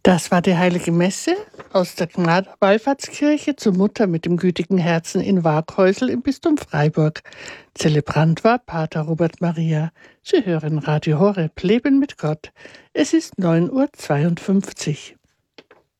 Das war die Heilige Messe aus der Wallfahrtskirche zur Mutter mit dem gütigen Herzen in Waaghäusel im Bistum Freiburg. Zelebrant war Pater Robert Maria. Sie hören Radio Horeb, Leben mit Gott. Es ist 9:52 Uhr.